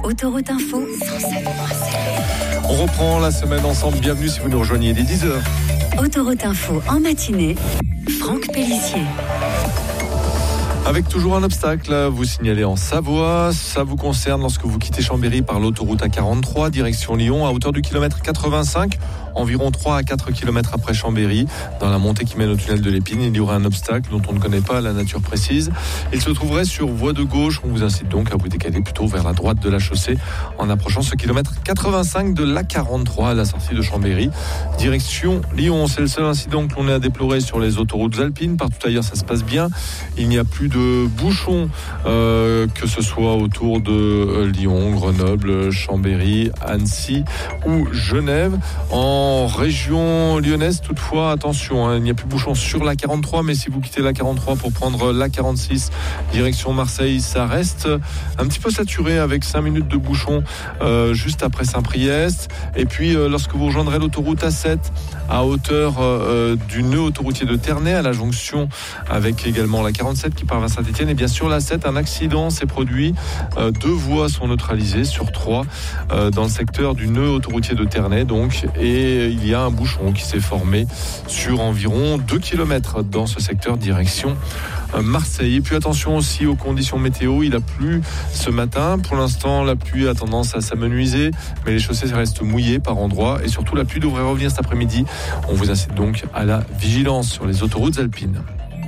Autoroute Info 107.7. On reprend la semaine ensemble. Bienvenue si vous nous rejoignez dès 10h. Autoroute Info en matinée. Franck Pellissier. Avec toujours un obstacle, vous signalez en Savoie. Ça vous concerne lorsque vous quittez Chambéry par l'autoroute A43, direction Lyon, à hauteur du kilomètre 85, environ 3 à 4 km après Chambéry. Dans la montée qui mène au tunnel de l'Épine, il y aura un obstacle dont on ne connaît pas la nature précise. Il se trouverait sur voie de gauche. On vous incite donc à vous décaler plutôt vers la droite de la chaussée en approchant ce kilomètre 85 de l'A43 à la sortie de Chambéry, direction Lyon. C'est le seul incident que l'on ait à déplorer sur les autoroutes alpines. Partout ailleurs, ça se passe bien. Il n'y a plus de bouchons, que ce soit autour de Lyon, Grenoble, Chambéry, Annecy ou Genève. En région lyonnaise, toutefois, attention, il n'y a plus de bouchons sur l'A43, mais si vous quittez l'A43 pour prendre l'A46 direction Marseille, ça reste un petit peu saturé avec 5 minutes de bouchons juste après Saint-Priest. Et puis, lorsque vous rejoindrez l'autoroute A7 à hauteur du nœud autoroutier de Ternay, à la jonction avec également la 47 qui part vers Saint-Etienne, et bien sûr la 7, un accident s'est produit. 2 voies sont neutralisées sur 3 dans le secteur du nœud autoroutier de Ternay, donc, et il y a un bouchon qui s'est formé sur environ 2 km dans ce secteur direction Marseille. Et puis attention aussi aux conditions météo, il a plu ce matin. Pour l'instant, la pluie a tendance à s'amenuiser, mais les chaussées restent mouillées par endroits et surtout la pluie devrait revenir cet après-midi. On vous incite donc à la vigilance sur les autoroutes alpines.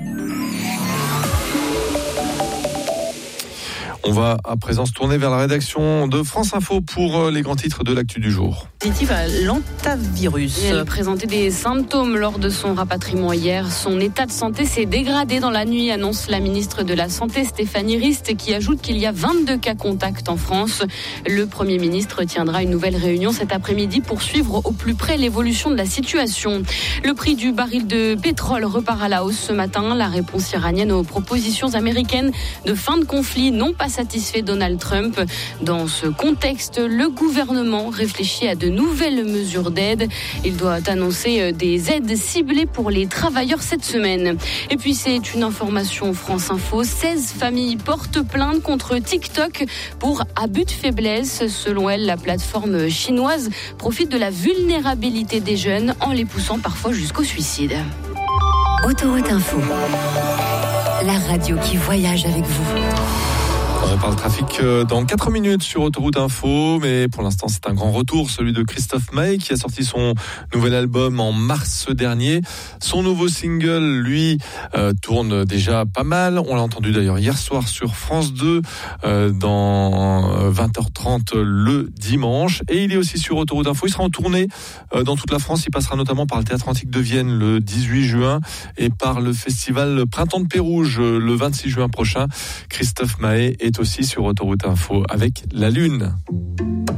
On va à présent se tourner vers la rédaction de France Info pour les grands titres de l'actu du jour. Positive à l'hantavirus. Elle a présenté des symptômes lors de son rapatriement hier. Son état de santé s'est dégradé dans la nuit, annonce la ministre de la Santé Stéphanie Rist, qui ajoute qu'il y a 22 cas contacts en France. Le Premier ministre tiendra une nouvelle réunion cet après-midi pour suivre au plus près l'évolution de la situation. Le prix du baril de pétrole repart à la hausse ce matin. La réponse iranienne aux propositions américaines de fin de conflit n'ont pas satisfait Donald Trump. Dans ce contexte, le gouvernement réfléchit à de nouvelles mesures d'aide. Il doit annoncer des aides ciblées pour les travailleurs cette semaine. Et puis c'est une information France Info. 16 familles portent plainte contre TikTok pour abus de faiblesse. Selon elle, la plateforme chinoise profite de la vulnérabilité des jeunes en les poussant parfois jusqu'au suicide. Autoroute Info. La radio qui voyage avec vous. On parle trafic dans 4 minutes sur Autoroute Info, mais pour l'instant c'est un grand retour, celui de Christophe Maé qui a sorti son nouvel album en mars dernier. Son nouveau single, lui, tourne déjà pas mal. On l'a entendu d'ailleurs hier soir sur France 2 dans 20h30 le dimanche. Et il est aussi sur Autoroute Info. Il sera en tournée dans toute la France. Il passera notamment par le Théâtre Antique de Vienne le 18 juin et par le festival Printemps de Pérouge le 26 juin prochain. Christophe Maé est aussi sur Autoroute Info avec La Lune.